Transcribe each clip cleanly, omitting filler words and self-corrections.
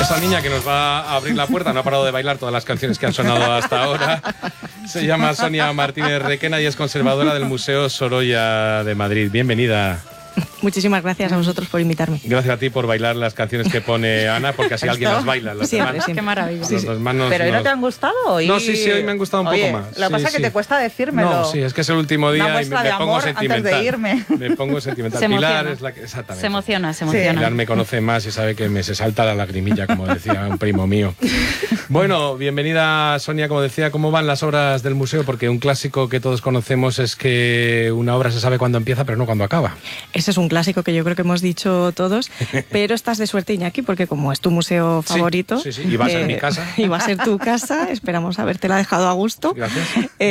esa niña que nos va a abrir la puerta. No ha parado de bailar todas las canciones que han sonado hasta ahora. Se llama Sonia Martínez Requena y es conservadora del Museo Sorolla de Madrid. Bienvenida. Muchísimas gracias a vosotros por invitarme. Gracias a ti por bailar las canciones que pone Ana, porque así alguien las baila. Siempre. Qué maravilla. ¿Pero hoy no te han gustado? Hoy... No, sí, hoy me han gustado un poco más. Lo que pasa es que te cuesta decírmelo. No, sí, es que es el último día y me pongo sentimental. Antes de irme. Me pongo sentimental. Pilar es la que... Exactamente. Se emociona. Pilar me conoce más y sabe que me se salta la lagrimilla, como decía un primo mío. Bueno, bienvenida Sonia. Como decía, ¿cómo van las obras del museo? Porque un clásico que todos conocemos es que una obra se sabe cuándo empieza, pero no cuándo acaba. Ese es un clásico que yo creo que hemos dicho todos, pero estás de suerte, Iñaki, porque como es tu museo favorito... Sí, y va a ser mi casa. Y va a ser tu casa, esperamos habértela dejado a gusto. Gracias.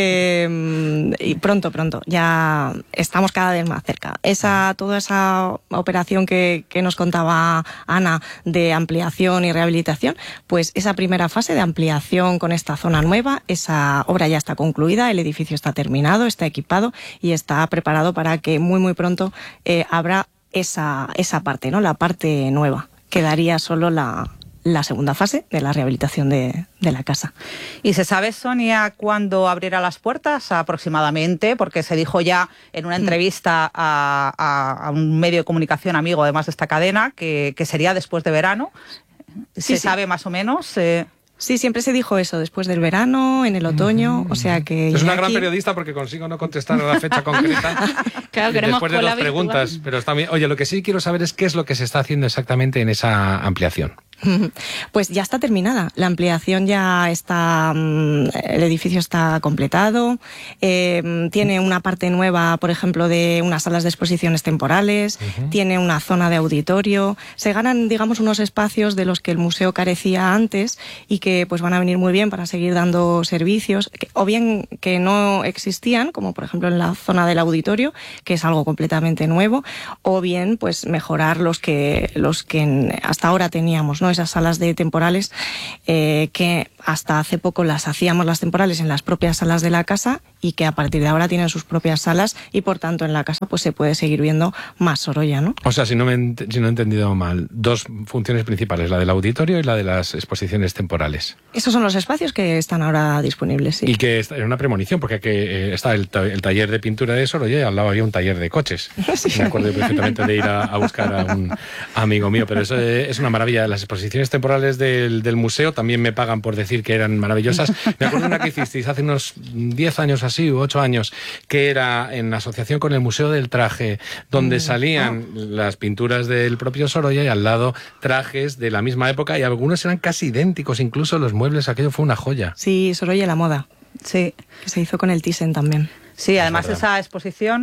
Y pronto, ya estamos cada vez más cerca. Toda esa operación que nos contaba Ana de ampliación y rehabilitación, pues esa primera fase de ampliación con esta zona nueva, esa obra ya está concluida, el edificio está terminado, está equipado y está preparado para que muy pronto habrá esa parte, ¿no? La parte nueva. Quedaría solo la segunda fase de la rehabilitación de la casa. ¿Y se sabe, Sonia, cuándo abrirá las puertas aproximadamente? Porque se dijo ya en una entrevista a un medio de comunicación amigo, además de esta cadena, que sería después de verano. ¿Se sabe más o menos? Sí, siempre se dijo eso, después del verano, en el otoño, o sea que... Es una gran periodista porque consigo no contestar a la fecha concreta. Claro, queremos después de 2 preguntas, pero está bien. Oye, lo que sí quiero saber es qué es lo que se está haciendo exactamente en esa ampliación. Pues ya está terminada, la ampliación ya está, el edificio está completado, tiene una parte nueva, por ejemplo, de unas salas de exposiciones temporales, tiene una zona de auditorio, se ganan, digamos, unos espacios de los que el museo carecía antes y que pues van a venir muy bien para seguir dando servicios, o bien que no existían, como por ejemplo en la zona del auditorio, que es algo completamente nuevo, o bien pues mejorar los que hasta ahora teníamos, ¿no? Esas salas de temporales que hasta hace poco las hacíamos las temporales en las propias salas de la casa y que a partir de ahora tienen sus propias salas y por tanto en la casa pues se puede seguir viendo más Sorolla, ¿no? O sea, si no he entendido mal, 2 funciones principales, la del auditorio y la de las exposiciones temporales. Esos son los espacios que están ahora disponibles, sí. Y que está en una premonición, porque aquí está el taller de pintura de Sorolla y al lado había un taller de coches. Sí. Me acuerdo perfectamente de ir a buscar a un amigo mío, pero eso es una maravilla. Las exposiciones temporales del museo también me pagan por decir que eran maravillosas. Me acuerdo de una que hicisteis hace unos 10 años así, u 8 años, que era en asociación con el Museo del Traje, donde salían las pinturas del propio Sorolla y al lado trajes de la misma época y algunos eran casi idénticos, incluso los muebles, aquello fue una joya. Sí, Sorolla la moda. Sí. Que se hizo con el Thyssen también. Sí, además esa exposición,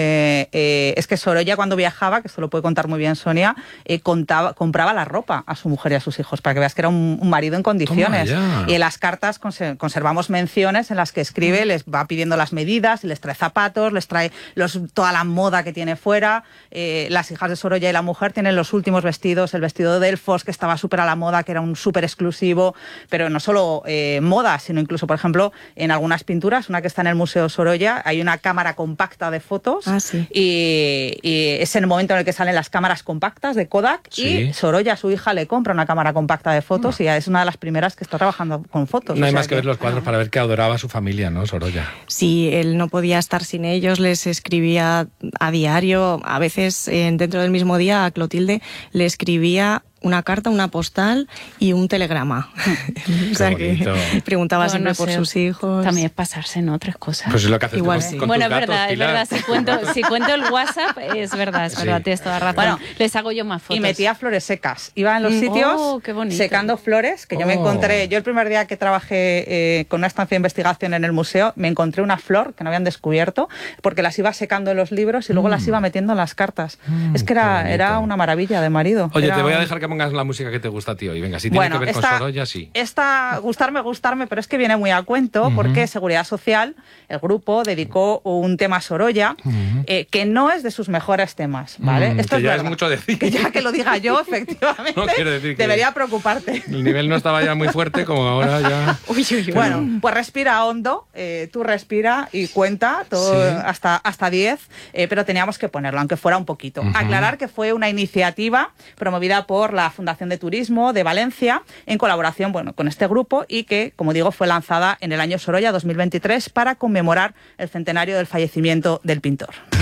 es que Sorolla cuando viajaba, que esto lo puede contar muy bien Sonia, compraba la ropa a su mujer y a sus hijos, para que veas que era un marido en condiciones. Y en las cartas conservamos menciones en las que escribe, les va pidiendo las medidas, les trae zapatos, les trae toda la moda que tiene fuera. Las hijas de Sorolla y la mujer tienen los últimos vestidos, el vestido de Delfos, que estaba súper a la moda, que era un súper exclusivo, pero no solo moda, sino incluso, por ejemplo, en algunas pinturas, una que está en el Museo Sorolla, hay una cámara compacta de fotos y es en el momento en el que salen las cámaras compactas de Kodak y Sorolla, su hija, le compra una cámara compacta de fotos y es una de las primeras que está trabajando con fotos. No hay más que ver los cuadros para ver que adoraba a su familia, ¿no, Sorolla? Sí, él no podía estar sin ellos, les escribía a diario, a veces dentro del mismo día a Clotilde le escribía una carta, una postal y un telegrama. O sea que preguntaba siempre por sus hijos. También es pasarse, ¿no? 3 cosas. Pues es lo que haces igual, con sí. tus Bueno, gatos, es verdad. Si cuento el WhatsApp, es verdad, tienes toda razón. Bueno, les hago yo más fotos. Y metía flores secas. Iba en los sitios secando flores, que yo me encontré, yo el primer día que trabajé con una estancia de investigación en el museo, me encontré una flor que no habían descubierto, porque las iba secando en los libros y luego las iba metiendo en las cartas. Es que era una maravilla de marido. Oye, te voy a dejar que pongas la música que te gusta a ti hoy. Venga, si tiene que ver con Sorolla, sí. Esta, gustarme, pero es que viene muy a cuento, porque Seguridad Social, el grupo, dedicó un tema a Sorolla, que no es de sus mejores temas, ¿vale? Esto que es ya verdad. Es mucho decir. Que ya que lo diga yo, efectivamente, no quiero decir que debería preocuparte. El nivel no estaba ya muy fuerte, como ahora ya... Bueno, pues respira hondo, tú respira y cuenta todo hasta 10, pero teníamos que ponerlo, aunque fuera un poquito. Aclarar que fue una iniciativa promovida por la Fundación de Turismo de Valencia, en colaboración con este grupo, y que, como digo, fue lanzada en el año Sorolla 2023 para conmemorar el centenario del fallecimiento del pintor.